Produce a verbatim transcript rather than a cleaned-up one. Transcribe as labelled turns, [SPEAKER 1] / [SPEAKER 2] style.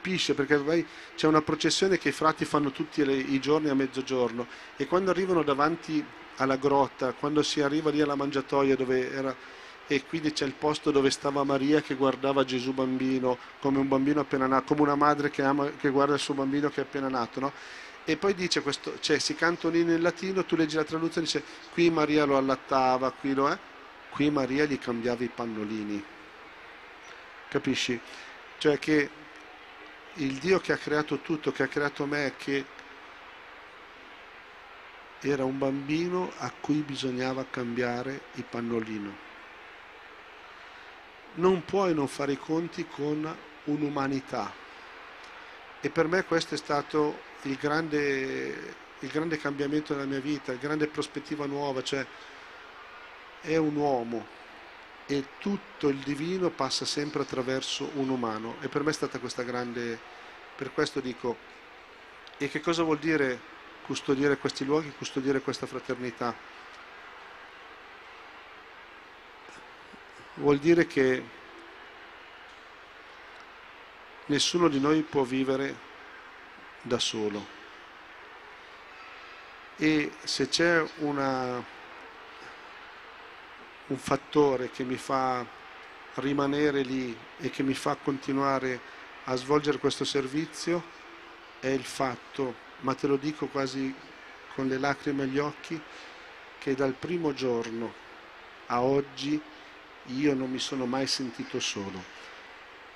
[SPEAKER 1] capisce, perché poi c'è una processione che i frati fanno tutti le- i giorni a mezzogiorno, e quando arrivano davanti alla grotta, quando si arriva lì alla mangiatoia dove era, e quindi c'è il posto dove stava Maria che guardava Gesù bambino come un bambino appena nato, come una madre che, ama, che guarda il suo bambino che è appena nato, no? E poi dice questo, cioè si canta un inno in latino, tu leggi la traduzione e dice qui Maria lo allattava, qui lo è, qui Maria gli cambiava i pannolini, capisci? Cioè che il Dio che ha creato tutto, che ha creato me, che era un bambino a cui bisognava cambiare i pannolini. Non puoi non fare i conti con un'umanità. E per me questo è stato il grande, il grande cambiamento della mia vita, la grande prospettiva nuova, cioè è un uomo e tutto il divino passa sempre attraverso un umano. E per me è stata questa grande, per questo dico, e che cosa vuol dire custodire questi luoghi, custodire questa fraternità? Vuol dire che nessuno di noi può vivere da solo, e se c'è una, un fattore che mi fa rimanere lì e che mi fa continuare a svolgere questo servizio è il fatto, ma te lo dico quasi con le lacrime agli occhi, che dal primo giorno a oggi io non mi sono mai sentito solo.